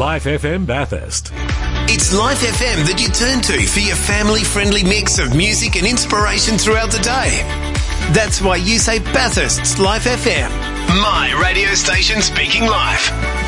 Life FM Bathurst. It's Life FM that you turn to for your family-friendly mix of music and inspiration throughout the day. That's why you say Bathurst's Life FM. My radio station speaking life.